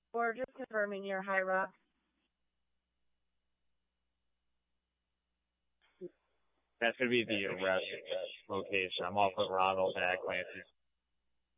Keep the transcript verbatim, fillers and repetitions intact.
Or just confirming your High Rock. That's going to be the arrest location. I'm off at Ronald at Clancy.